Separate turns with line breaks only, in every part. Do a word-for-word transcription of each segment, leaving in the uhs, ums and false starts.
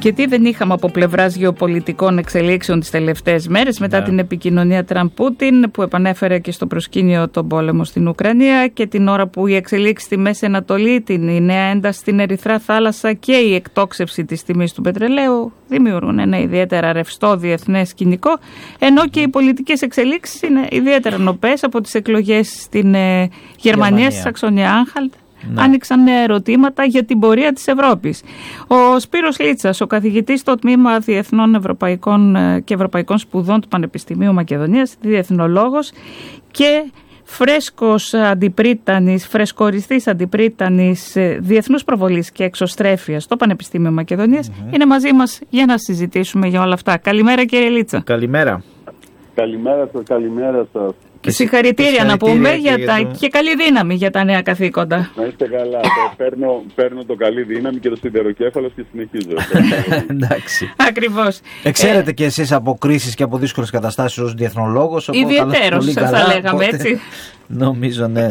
Και τι δεν είχαμε από πλευράς γεωπολιτικών εξελίξεων τις τελευταίες μέρες, μετά yeah. την επικοινωνία Τραμπ-Πούτιν που επανέφερε και στο προσκήνιο τον πόλεμο στην Ουκρανία, και την ώρα που η εξελίξη στη Μέση Ανατολή, την η νέα ένταση στην Ερυθρά Θάλασσα και η εκτόξευση της τιμής του πετρελαίου δημιουργούν ένα ιδιαίτερα ρευστό διεθνές σκηνικό, ενώ και οι πολιτικές εξελίξεις είναι ιδιαίτερα νοπές από τις εκλογές στην ε, Γερμανία, στη Σαξονία-Άνχαλτ. Ναι. Άνοιξαν ερωτήματα για την πορεία της Ευρώπης. Ο Σπύρος Λίτσας, ο καθηγητής στο Τμήμα Διεθνών Ευρωπαϊκών και Ευρωπαϊκών Σπουδών του Πανεπιστημίου Μακεδονίας, διεθνολόγος και φρέσκος αντιπρίτανης, φρεσκοριστής αντιπρίτανης διεθνούς προβολής και εξωστρέφειας στο Πανεπιστήμιο Μακεδονίας, mm-hmm. είναι μαζί μας για να συζητήσουμε για όλα αυτά. Καλημέρα, κύριε Λίτσα.
Καλημέρα.
Καλημέρα σας, καλημέρα σας.
Και συγχαρητήρια να πούμε και, για τα, το... και καλή δύναμη για τα νέα καθήκοντα.
Να είστε καλά. παίρνω, παίρνω το καλή δύναμη και το σιδεροκέφαλος και συνεχίζω.
Εντάξει.
Ακριβώς.
Εξαίρετε ε... και εσείς από κρίσεις και από δύσκολες καταστάσεις ως διεθνολόγος.
Ιδιαιτέρως θα λέγαμε οπότε... έτσι.
Νομίζω, ναι.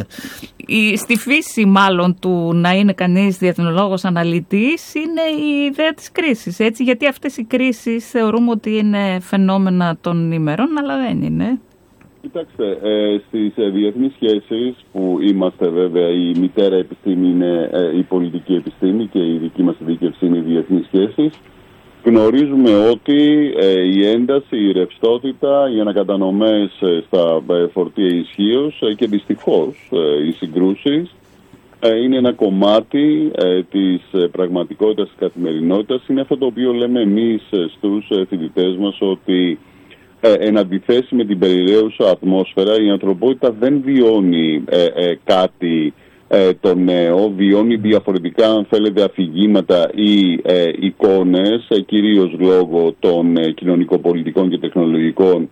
Η, στη φύση μάλλον του να είναι κανείς διεθνολόγος αναλυτής είναι η ιδέα της κρίσης. Έτσι, γιατί αυτές οι κρίσεις θεωρούμε ότι είναι φαινόμενα των ημερών, αλλά δεν είναι.
Κοιτάξτε, ε, στις ε, διεθνείς σχέσεις που είμαστε βέβαια, η μητέρα επιστήμη είναι ε, η πολιτική επιστήμη και η δική μας δίκευση είναι οι διεθνείς σχέσεις, γνωρίζουμε ότι ε, η ένταση, η ρευστότητα, οι ανακατανομές ε, στα ε, φορτία ισχύως ε, και δυστυχώς ε, οι συγκρούσεις ε, είναι ένα κομμάτι ε, της ε, πραγματικότητας της καθημερινότητας. Είναι αυτό το οποίο λέμε εμείς ε, στους ε, φοιτητές μας, ότι Ε, εν αντιθέσει με την περιραίουσα ατμόσφαιρα, η ανθρωπότητα δεν βιώνει ε, ε, κάτι ε, το νέο, βιώνει διαφορετικά, αν θέλετε, αφηγήματα ή ε, εικόνες, ε, κυρίως λόγω των ε, κοινωνικοπολιτικών και τεχνολογικών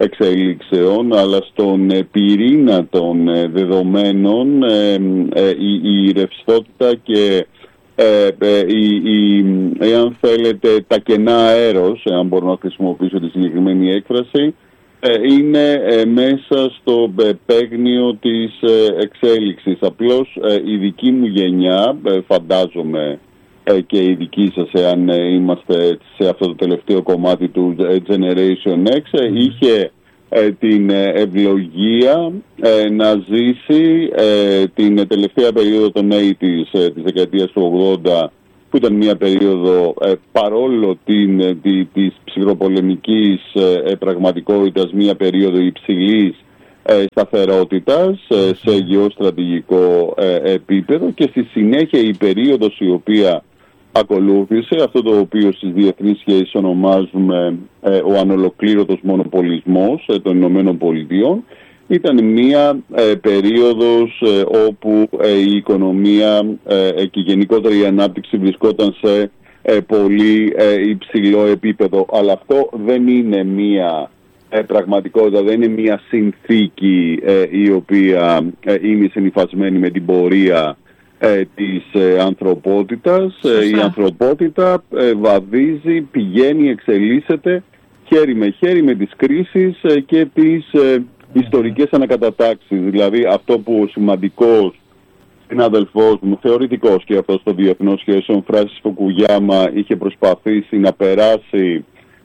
εξελίξεων, αλλά στον ε, πυρήνα των ε, δεδομένων ε, ε, η, η ρευστότητα και Ε, ε, η, η, εάν θέλετε τα κενά αέρος, εάν μπορώ να χρησιμοποιήσω τη συγκεκριμένη έκφραση, ε, είναι ε, μέσα στο ε, παίγνιο της ε, εξέλιξης. Απλώς ε, η δική μου γενιά, ε, φαντάζομαι ε, και η δική σας, εάν ε, είμαστε σε αυτό το τελευταίο κομμάτι του Generation X, ε, είχε Ε, την ε, ευλογία ε, να ζήσει ε, την τελευταία περίοδο των ογδόντα, ε, της δεκαετίας του ογδόντα, που ήταν μια περίοδο ε, παρόλο την, ε, τη, της ψυχροπολεμικής ε, πραγματικότητας, μια περίοδο υψηλής ε, σταθερότητας ε, σε γεωστρατηγικό ε, επίπεδο, και στη συνέχεια η περίοδος η οποία ακολούθησε, αυτό το οποίο στις διεθνείς σχέσεις ονομάζουμε ε, ο ανολοκλήρωτος μονοπολισμός ε, των Ηνωμένων Πολιτειών, ήταν μια ε, περίοδος ε, όπου ε, η οικονομία ε, και γενικότερα η ανάπτυξη βρισκόταν σε ε, πολύ ε, υψηλό επίπεδο. Αλλά αυτό δεν είναι μια ε, πραγματικότητα, δεν είναι μια συνθήκη ε, η οποία ε, είναι συνυφασμένη με την πορεία Ε, της ε, ανθρωπότητας. Ε, η ανθρωπότητα ε, βαδίζει, πηγαίνει, εξελίσσεται χέρι με χέρι με τις κρίσεις ε, και τις ε, ιστορικές ανακατατάξεις. Δηλαδή αυτό που ο σημαντικός συναδελφός μου, θεωρητικός και αυτός των διεθνών σχέσεων, Φράνσις Φουκουγιάμα, είχε προσπαθήσει να περάσει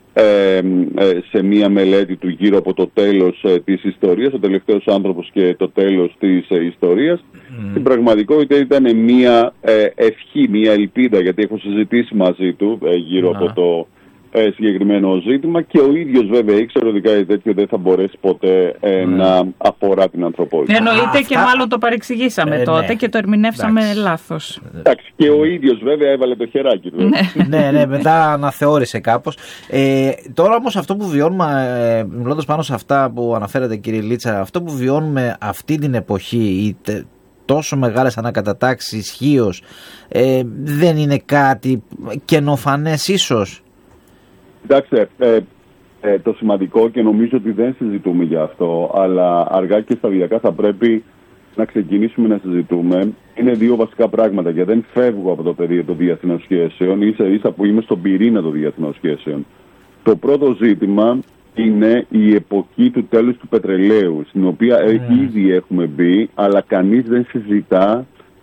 Ε, ε, σε μία μελέτη του γύρω από το τέλος ε, της ιστορίας, ο τελευταίος άνθρωπος και το τέλος της ε, ιστορίας. Mm. Στην πραγματικότητα ήταν μία ε, ευχή, μία ελπίδα, γιατί έχω συζητήσει μαζί του ε, γύρω mm. από το ε, συγκεκριμένο ζήτημα, και ο ίδιος βέβαια ήξερε ότι κάτι τέτοιο δεν θα μπορέσει ποτέ ε, mm. να αφορά την ανθρωπότητα.
Εννοείται, και μάλλον το παρεξηγήσαμε ε, τότε ναι. και το ερμηνεύσαμε Εντάξει. λάθος.
Εντάξει, και ο ίδιος βέβαια έβαλε το χεράκι του.
ναι, ναι, μετά αναθεώρησε κάπως. Ε, τώρα όμως αυτό που βιώνουμε, ε, μιλώντας πάνω σε αυτά που αναφέρατε, κύριε Λίτσα, αυτό που βιώνουμε αυτή την εποχή, είτε τόσο μεγάλες ανακατατάξεις ισχύως, ε, δεν είναι κάτι καινοφανές ίσως?
Κοιτάξτε, ε, ε, το σημαντικό, και νομίζω ότι δεν συζητούμε για αυτό, αλλά αργά και σταδιακά θα πρέπει να ξεκινήσουμε να συζητούμε, είναι δύο βασικά πράγματα, και δεν φεύγω από το πεδίο των διεθνών σχέσεων, ίσα ίσα που είμαι στον πυρήνα των διεθνών σχέσεων. Το πρώτο ζήτημα είναι η εποχή του τέλους του πετρελαίου, στην οποία mm. ήδη έχουμε μπει, αλλά κανείς δεν συζητά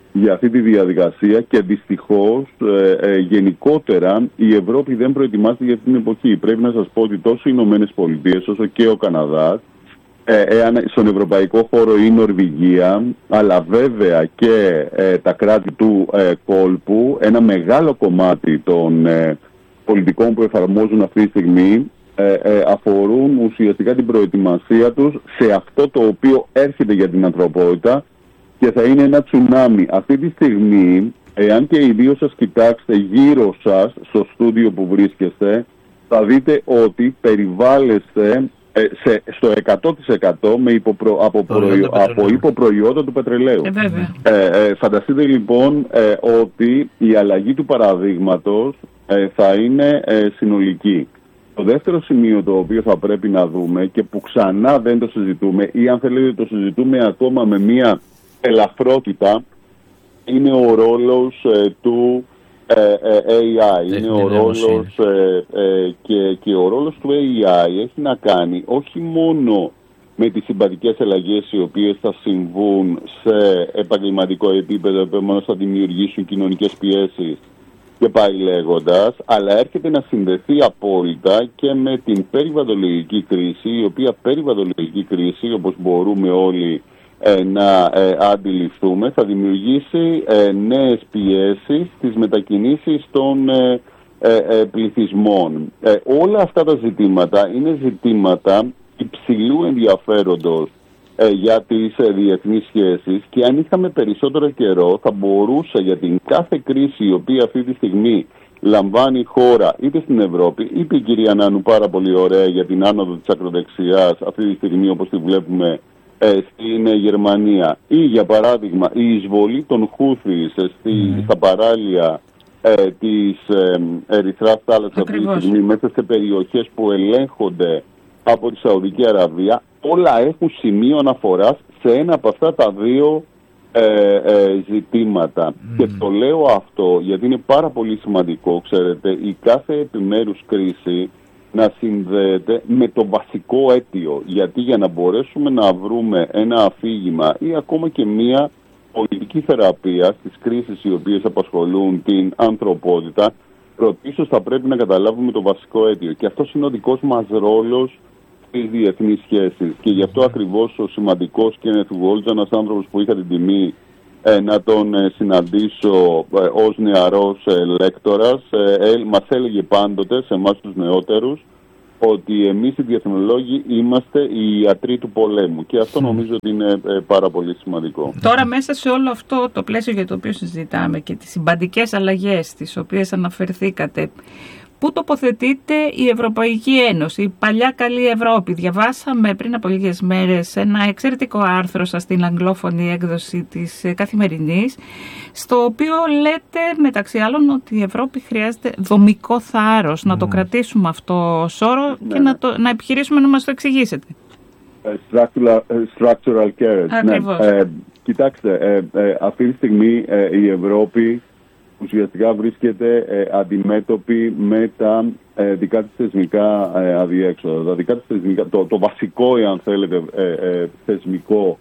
για αυτή τη διαδικασία και δυστυχώς ε, ε, γενικότερα η Ευρώπη δεν προετοιμάζεται για αυτή την εποχή. Πρέπει να σας πω ότι τόσο οι Ηνωμένες Πολιτείες όσο και ο Καναδάς, ε, ε, στον ευρωπαϊκό χώρο η Νορβηγία, αλλά βέβαια και ε, τα κράτη του ε, κόλπου, ένα μεγάλο κομμάτι των ε, πολιτικών που εφαρμόζουν αυτή τη στιγμή ε, ε, αφορούν ουσιαστικά την προετοιμασία τους σε αυτό το οποίο έρχεται για την ανθρωπότητα και θα είναι ένα τσουνάμι. Αυτή τη στιγμή, εάν και οι δύο σας κοιτάξετε γύρω σας, στο στούντιο που βρίσκεστε, θα δείτε ότι περιβάλλεστε ε, σε, στο εκατό τοις εκατό με υποπρο, από, προϊό, από υποπροϊόντα του πετρελαίου.
Ε,
ε, ε, φανταστείτε λοιπόν ε, ότι η αλλαγή του παραδείγματος ε, θα είναι ε, συνολική. Το δεύτερο σημείο το οποίο θα πρέπει να δούμε και που ξανά δεν το συζητούμε ή αν θέλετε το συζητούμε ακόμα με μία ελαφρότητα είναι ο ρόλος ε, του ε, ε, έι άι. Είναι ο ρόλος ε, ε, και, και ο ρόλος του έι άι έχει να κάνει όχι μόνο με τις συμπαντικές αλλαγές οι οποίες θα συμβούν σε επαγγελματικό επίπεδο, επομένως θα δημιουργήσουν κοινωνικές πιέσεις και πάει λέγοντας, αλλά έρχεται να συνδεθεί απόλυτα και με την περιβαλλοντολογική κρίση, η οποία περιβαλλοντολογική κρίση, όπως μπορούμε όλοι ε, να ε, αντιληφθούμε, θα δημιουργήσει ε, νέες πιέσεις στις μετακινήσεις των ε, ε, ε, πληθυσμών. Ε, όλα αυτά τα ζητήματα είναι ζητήματα υψηλού ενδιαφέροντος ε, για τις ε, διεθνείς σχέσεις και αν είχαμε περισσότερο καιρό θα μπορούσε για την κάθε κρίση η οποία αυτή τη στιγμή λαμβάνει η χώρα είτε στην Ευρώπη, είπε η κυρία Νάνου πάρα πολύ ωραία για την άνοδο της ακροδεξιάς αυτή τη στιγμή όπως τη βλέπουμε ε, στην ε, Γερμανία ή για παράδειγμα η εισβολή των Χούθης ε, στη, mm. στα παράλια ε, της ε, Ερυθράς θάλασσας αυτή τη στιγμή μέσα σε περιοχές που ελέγχονται από τη Σαουδική Αραβία, όλα έχουν σημείο αναφοράς σε ένα από αυτά τα δύο ε, ε, ζητήματα. Mm. Και το λέω αυτό γιατί είναι πάρα πολύ σημαντικό, ξέρετε, η κάθε επιμέρους κρίση να συνδέεται με το βασικό αίτιο. Γιατί για να μπορέσουμε να βρούμε ένα αφήγημα ή ακόμα και μία πολιτική θεραπεία στις κρίσεις οι οποίες απασχολούν την ανθρωπότητα, πρωτίστως θα πρέπει να καταλάβουμε το βασικό αίτιο. Και αυτός είναι ο δικός μας ρόλος στις διεθνείς σχέσεις. Και γι' αυτό ακριβώς ο σημαντικός Κένεθ Γουόλτζ, ένας άνθρωπος που είχα την τιμή ε, να τον ε, συναντήσω ε, ως νεαρός ε, λέκτορας, ε, ε, μας έλεγε πάντοτε σε εμάς τους νεότερους ότι εμείς οι διεθνολόγοι είμαστε οι ιατροί του πολέμου και αυτό νομίζω ότι είναι ε, πάρα πολύ σημαντικό.
Τώρα μέσα σε όλο αυτό το πλαίσιο για το οποίο συζητάμε και τις συμπαντικές αλλαγές τις οποίες αναφερθήκατε, πού τοποθετείται η Ευρωπαϊκή Ένωση, η παλιά καλή Ευρώπη? Διαβάσαμε πριν από λίγες μέρες ένα εξαιρετικό άρθρο σας στην αγγλόφωνη έκδοση της Καθημερινής, στο οποίο λέτε μεταξύ άλλων ότι η Ευρώπη χρειάζεται δομικό θάρρος, mm. να το κρατήσουμε αυτό ως όρο ναι. και να, το, να επιχειρήσουμε να μας το εξηγήσετε.
Structural, structural care.
Ακριβώς.
Ναι. Ε, κοιτάξτε, ε, ε, αυτή τη στιγμή ε, η Ευρώπη ουσιαστικά βρίσκεται ε, αντιμέτωπη με τα ε, δικά της θεσμικά ε, αδιέξοδα. Τα δικά της θεσμικά, το, το βασικό, εάν θέλετε, ε, ε, θεσμικό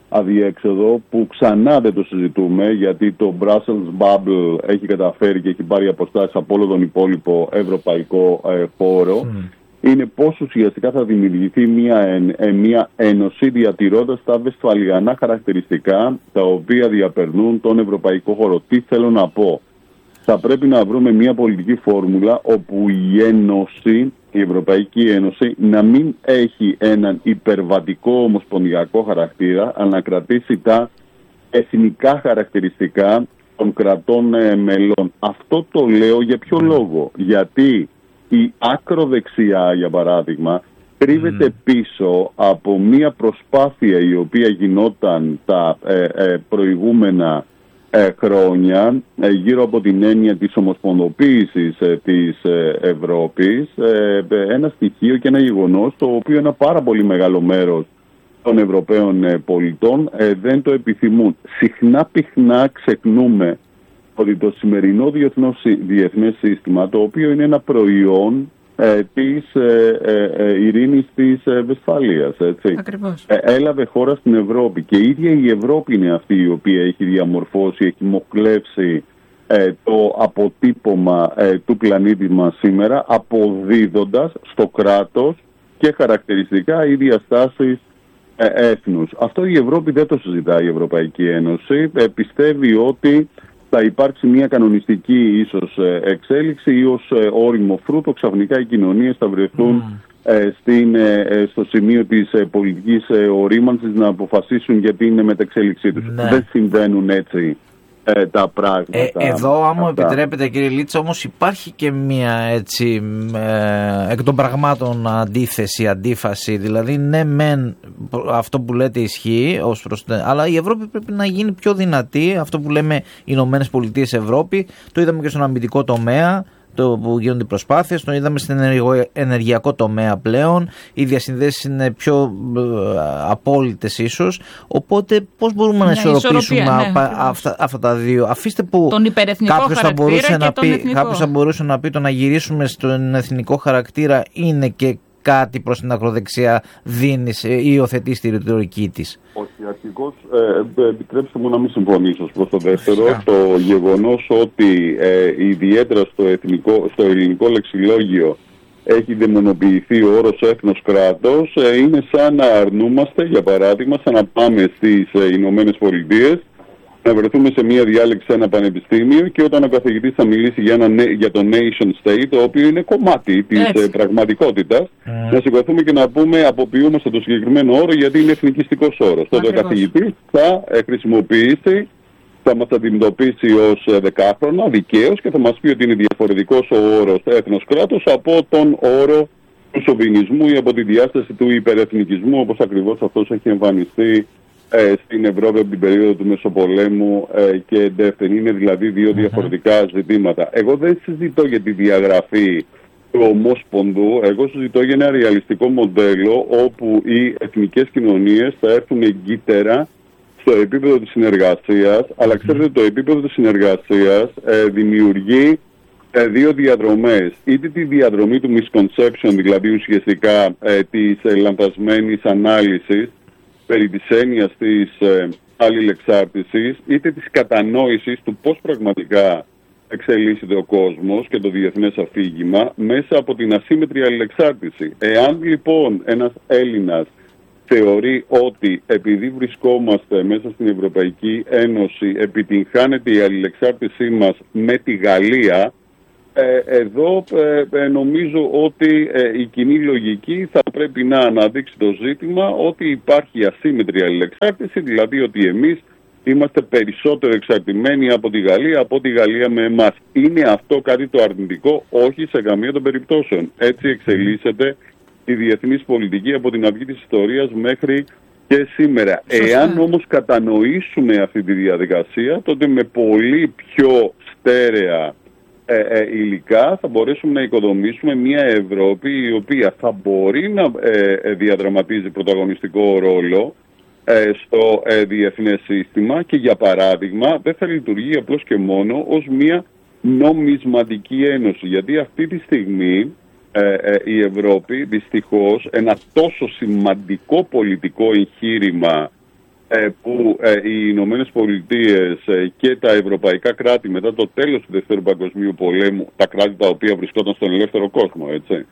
αδιέξοδο που ξανά δεν το συζητούμε γιατί το Brussels Bubble έχει καταφέρει και έχει πάρει αποστάσεις από όλο τον υπόλοιπο ευρωπαϊκό ε, χώρο. Mm. Είναι πώς ουσιαστικά θα δημιουργηθεί μια, ε, μια ένωση διατηρώντας τα βεσφαλιανά χαρακτηριστικά τα οποία διαπερνούν τον ευρωπαϊκό χώρο. Τι θέλω να πω? Θα πρέπει να βρούμε μια πολιτική φόρμουλα όπου η Ένωση, η Ευρωπαϊκή Ένωση, να μην έχει έναν υπερβατικό ομοσπονδιακό χαρακτήρα, αλλά να κρατήσει τα εθνικά χαρακτηριστικά των κρατών ε, μελών. Αυτό το λέω για ποιο λόγο? Γιατί η άκροδεξιά, για παράδειγμα, κρύβεται mm. πίσω από μια προσπάθεια η οποία γινόταν τα ε, ε, προηγούμενα ε, χρόνια ε, γύρω από την έννοια της ομοσπονδοποίησης ε, της ε, Ευρώπης, ε, ένα στοιχείο και ένα γεγονός το οποίο ένα πάρα πολύ μεγάλο μέρος των Ευρωπαίων ε, πολιτών ε, δεν το επιθυμούν. Συχνά πυχνά ξεχνούμε ότι το σημερινό διεθνές σύστημα, το οποίο είναι ένα προϊόν ε, της ε, ε, ειρήνης της ε, Βεσφαλίας. Έτσι.
Ακριβώς.
Ε, έλαβε χώρα στην Ευρώπη και η ίδια η Ευρώπη είναι αυτή η οποία έχει διαμορφώσει, έχει μοχλεύσει ε, το αποτύπωμα ε, του πλανήτη μας σήμερα, αποδίδοντας στο κράτος και χαρακτηριστικά οι διαστάσεις ε, έθνους. Αυτό η Ευρώπη δεν το συζητάει η Ευρωπαϊκή Ένωση. Ε, πιστεύει ότι θα υπάρξει μια κανονιστική ίσως εξέλιξη ή ως όριμο φρούτο ξαφνικά οι κοινωνίες θα βρεθούν mm. ε, στην, ε, στο σημείο της ε, πολιτικής ε, ορίμανσης να αποφασίσουν για την μεταξέλιξή τους. Ναι. Δεν συμβαίνουν έτσι ε, τα πράγματα.
Ε, εδώ, αν μου επιτρέπετε κύριε Λίτσα, όμως υπάρχει και μια έτσι ε, εκ των πραγμάτων αντίθεση, αντίφαση. Δηλαδή, ναι, μεν αυτό που λέτε ισχύει, ως προς, αλλά η Ευρώπη πρέπει να γίνει πιο δυνατή. Αυτό που λέμε οι Ηνωμένες Πολιτείες Ευρώπη, το είδαμε και στον αμυντικό τομέα, το που γίνονται οι προσπάθειες, το είδαμε στην ενεργειακό τομέα πλέον, οι διασυνδέσεις είναι πιο απόλυτες ίσως, οπότε πώς μπορούμε ναι, να ισορροπήσουμε ναι, αυτά, αυτά, αυτά τα δύο. Αφήστε που κάποιος θα, μπορούσε να πει, κάποιος θα μπορούσε να πει το να γυρίσουμε στον εθνικό χαρακτήρα είναι και κάτι προς την ακροδεξιά δίνει ή υιοθετεί στη ρητορική της.
Όχι, αρχικώς ε, επιτρέψτε μου να μην συμφωνήσω προς το δεύτερο. Φυσικά. Το γεγονός ότι ε, ιδιαίτερα στο, εθνικό, στο ελληνικό λεξιλόγιο έχει δαιμονοποιηθεί ο όρος έθνος κράτος ε, είναι σαν να αρνούμαστε, για παράδειγμα, σαν να πάμε στις ε, Ηνωμένες Πολιτείες, να βρεθούμε σε μια διάλεξη σε ένα πανεπιστήμιο και όταν ο καθηγητής θα μιλήσει για, ένα, για το nation state, το οποίο είναι κομμάτι της ε, πραγματικότητας, mm. να σηκωθούμε και να πούμε αποποιούμαστε το συγκεκριμένο όρο γιατί είναι εθνικιστικός όρος. Τότε ο καθηγητής θα ε, χρησιμοποιήσει, θα μας αντιμετωπίσει ως ε, δεκάχρονα δικαίως και θα μας πει ότι είναι διαφορετικός ο όρος έθνος κράτος από τον όρο του σοβινισμού ή από τη διάσταση του υπερεθνικισμού, όπως ακριβώς αυτός έχει εμφανιστεί Ε, στην Ευρώπη από την περίοδο του Μεσοπολέμου ε, και εντεύθυνη. Είναι δηλαδή δύο διαφορετικά ζητήματα. Εγώ δεν συζητώ για τη διαγραφή του ομόσπονδου, εγώ συζητώ για ένα ρεαλιστικό μοντέλο όπου οι εθνικές κοινωνίες θα έρθουν εγκύτερα στο επίπεδο της συνεργασίας, αλλά ξέρετε το επίπεδο της συνεργασίας ε, δημιουργεί ε, δύο διαδρομές. Είτε τη διαδρομή του misconception, δηλαδή ουσιαστικά ε, της ε, λανθασμένης ανάλυσης, περί της έννοιας της ε, αλληλεξάρτησης, είτε της κατανόησης του πώς πραγματικά εξελίσσεται ο κόσμος και το διεθνές αφήγημα μέσα από την ασύμμετρη αλληλεξάρτηση. Εάν λοιπόν ένας Έλληνας θεωρεί ότι επειδή βρισκόμαστε μέσα στην Ευρωπαϊκή Ένωση επιτυγχάνεται η αλληλεξάρτησή μας με τη Γαλλία, Ε, εδώ ε, νομίζω ότι ε, η κοινή λογική θα πρέπει να αναδείξει το ζήτημα ότι υπάρχει ασύμμετρη αλληλεξάρτηση, δηλαδή ότι εμείς είμαστε περισσότερο εξαρτημένοι από τη Γαλλία από τη Γαλλία με εμάς. Είναι αυτό κάτι το αρνητικό? Όχι, σε καμία των περιπτώσεων. Έτσι εξελίσσεται η διεθνής πολιτική από την αυγή της ιστορίας μέχρι και σήμερα. Εάν όμως κατανοήσουμε αυτή τη διαδικασία, τότε με πολύ πιο στέρεα Ε, ε, υλικά θα μπορέσουμε να οικοδομήσουμε μια Ευρώπη η οποία θα μπορεί να ε, ε, διαδραματίζει πρωταγωνιστικό ρόλο ε, στο ε, διεθνές σύστημα και για παράδειγμα δεν θα λειτουργεί απλώς και μόνο ως μια νομισματική ένωση, γιατί αυτή τη στιγμή ε, ε, η Ευρώπη δυστυχώς ένα τόσο σημαντικό πολιτικό εγχείρημα που ε, οι Ηνωμένες Πολιτείες ε, και τα ευρωπαϊκά κράτη μετά το τέλος του Δεύτερου Παγκοσμίου Πολέμου, τα κράτη τα οποία βρισκόταν στον ελεύθερο κόσμο, έτσι,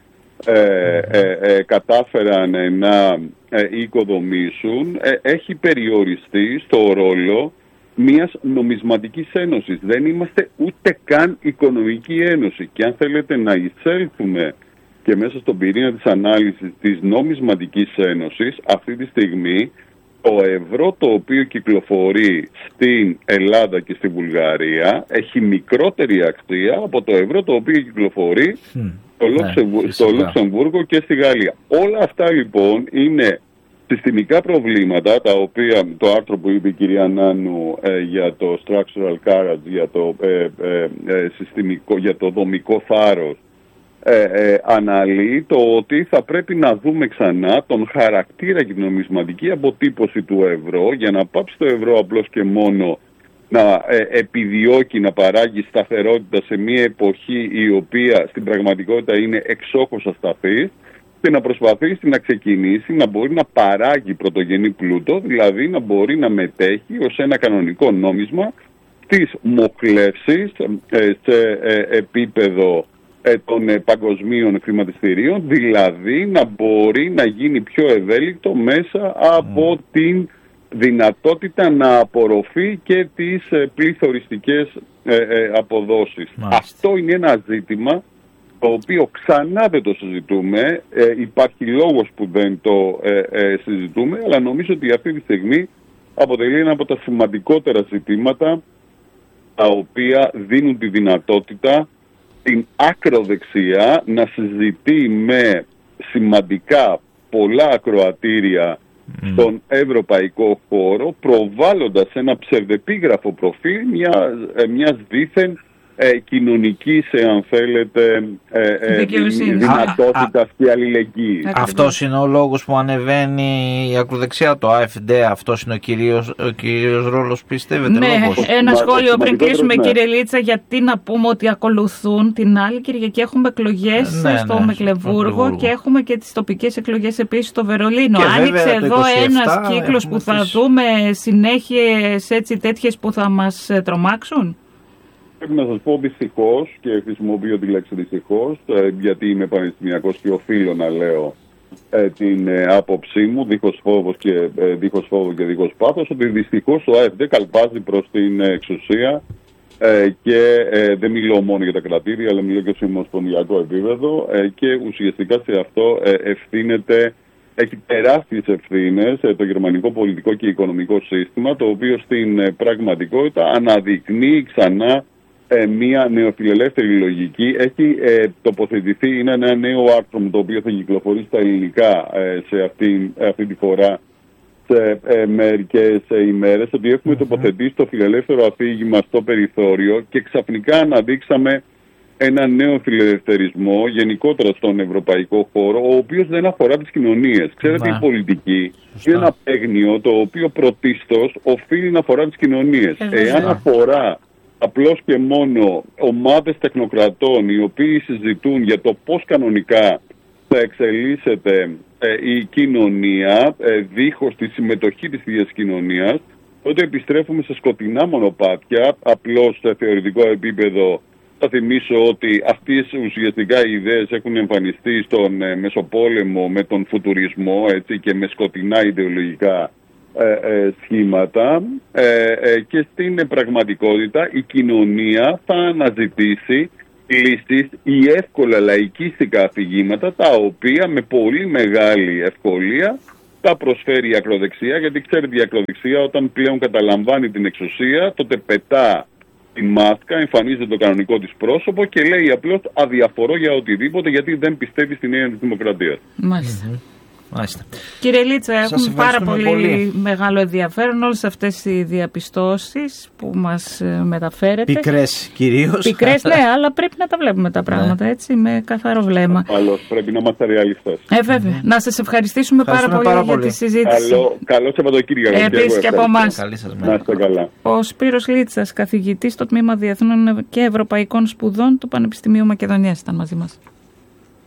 ε, ε, ε, κατάφεραν ε, να ε, οικοδομήσουν, ε, έχει περιοριστεί στο ρόλο μιας νομισματικής ένωσης. Δεν είμαστε ούτε καν οικονομική ένωση και αν θέλετε να εισέλθουμε και μέσα στον πυρήνα της ανάλυσης της νομισματικής ένωσης, αυτή τη στιγμή το ευρώ το οποίο κυκλοφορεί στην Ελλάδα και στη Βουλγαρία έχει μικρότερη αξία από το ευρώ το οποίο κυκλοφορεί mm. στο, Λουξεμβου... ναι, στο Λουξεμβούργο και στη Γαλλία. Όλα αυτά λοιπόν είναι συστημικά προβλήματα, τα οποία το άρθρο που είπε η κυρία Νάνου ε, για το structural courage, για το, ε, ε, ε, συστημικό, για το δομικό θάρρος, Ε, ε, αναλύει το ότι θα πρέπει να δούμε ξανά τον χαρακτήρα και την νομισματική αποτύπωση του ευρώ για να πάψει το ευρώ απλώς και μόνο να ε, επιδιώκει να παράγει σταθερότητα σε μια εποχή η οποία στην πραγματικότητα είναι εξόχως ασταθής, και να προσπαθήσει να ξεκινήσει να μπορεί να παράγει πρωτογενή πλούτο, δηλαδή να μπορεί να μετέχει ως ένα κανονικό νόμισμα στις μοχλεύσεις ε, σε ε, επίπεδο ε, των ε, παγκοσμίων χρηματιστηρίων, δηλαδή να μπορεί να γίνει πιο ευέλικτο μέσα από mm. την δυνατότητα να απορροφεί και τις ε, πληθωριστικές ε, ε, αποδόσεις. Μάλιστα. Αυτό είναι ένα ζήτημα το οποίο ξανά δεν το συζητούμε, ε, υπάρχει λόγος που δεν το ε, ε, συζητούμε, αλλά νομίζω ότι αυτή τη στιγμή αποτελεί ένα από τα σημαντικότερα ζητήματα τα οποία δίνουν τη δυνατότητα την ακροδεξιά να συζητεί με σημαντικά πολλά ακροατήρια mm. στον ευρωπαϊκό χώρο, προβάλλοντας ένα ψευδεπίγραφο προφίλ μια, ε, μιας δήθεν Ε, κοινωνικής, αν θέλετε, ε, ε, δυνατότητας και αλληλεγγύης.
Αυτός είναι ο λόγος που ανεβαίνει η ακροδεξιά, το ΑΕΦΔ, αυτός είναι ο κυρίως, ο κυρίως ρόλος, πιστεύετε?
Ναι,
λόγος.
ένα σχόλιο πριν κλείσουμε, ναι. Κύριε Λίτσα, γιατί να πούμε ότι ακολουθούν την άλλη Κυριακή έχουμε εκλογές ναι, στο ναι, Μεκλεβούργο και έχουμε και τις τοπικές εκλογές επίσης στο Βερολίνο. Άνοιξε εδώ ένας κύκλος που θα δούμε συνέχειες έτσι τέτοιες που θα μας τρομάξουν.
Πρέπει να σας πω δυστυχώς, και χρησιμοποιώ τη λέξη δυστυχώς, γιατί είμαι πανεπιστημιακός και οφείλω να λέω ε, την ε, άποψή μου, δίχως φόβος και, ε, δίχως φόβο και δίχως πάθος, ότι δυστυχώς το ΑΕΦΔ καλπάζει προς την εξουσία ε, και ε, δεν μιλώ μόνο για τα κρατήδια, αλλά μιλώ και σε ομοσπονδιακό επίπεδο ε, και ουσιαστικά σε αυτό ε, ευθύνεται, έχει τεράστιες ευθύνες ε, το γερμανικό πολιτικό και οικονομικό σύστημα, το οποίο στην ε, πραγματικότητα αναδεικνύει ξανά Ε, μια νεοφιλελεύθερη λογική. Έχει ε, τοποθετηθεί, είναι ένα νέο άρθρο το οποίο θα κυκλοφορήσει στα ελληνικά ε, σε αυτή, αυτή τη φορά σε ε, μερικές ε, ημέρες, ότι έχουμε mm-hmm. τοποθετήσει το φιλελεύθερο αφήγημα στο περιθώριο και ξαφνικά αναδείξαμε ένα νέο φιλελευθερισμό γενικότερα στον ευρωπαϊκό χώρο, ο οποίος δεν αφορά τις κοινωνίες. Ξέρετε, η πολιτική Σωστά. είναι ένα παίγνιο το οποίο πρωτίστως οφείλει να αφορά τις κοινωνίες. Εάν αφορά απλώς και μόνο ομάδες τεχνοκρατών οι οποίοι συζητούν για το πώς κανονικά θα εξελίσσεται ε, η κοινωνία ε, δίχως τη συμμετοχή της ίδιας κοινωνίας, τότε επιστρέφουμε σε σκοτεινά μονοπάτια. Απλώς σε θεωρητικό επίπεδο θα θυμίσω ότι αυτές ουσιαστικά οι ιδέες έχουν εμφανιστεί στον ε, Μεσοπόλεμο με τον φουτουρισμό, έτσι, και με σκοτεινά ιδεολογικά Ε, ε, σχήματα ε, ε, και στην πραγματικότητα η κοινωνία θα αναζητήσει λύσεις ή εύκολα λαϊκίστικα αφηγήματα, τα οποία με πολύ μεγάλη ευκολία τα προσφέρει η ακροδεξιά, γιατί ξέρετε, η ακροδεξιά όταν πλέον καταλαμβάνει την εξουσία, τότε πετά την μάσκα, εμφανίζεται το κανονικό της πρόσωπο και λέει απλώς αδιαφορώ για οτιδήποτε, γιατί δεν πιστεύει στην έννοια της δημοκρατίας.
Μάλιστα.
Mm-hmm. Μάλιστα.
Κύριε Λίτσα, έχουμε πάρα πολύ, πολύ μεγάλο ενδιαφέρον όλες αυτές οι διαπιστώσεις που μας μεταφέρετε.
Πικρές κυρίως.
Πικρές, ναι, αλλά πρέπει να τα βλέπουμε τα πράγματα, ναι. έτσι, με καθαρό βλέμμα.
Καλώς, πρέπει να είμαστε ρεαλιστές.
Ε, βέβαια. Mm. Να σας ευχαριστήσουμε πάρα πολύ, πάρα πολύ για τη συζήτηση.
Καλό, καλό Σαββατοκύριακο.
Επίσης και από εμάς.
Καλή σας
μέρα. Να είστε καλά.
Ο Σπύρος Λίτσας, καθηγητής στο Τμήμα Διεθνών και Ευρωπαϊκών Σπουδών του Πανεπιστημίου Μακεδονίας, ήταν μαζί μας.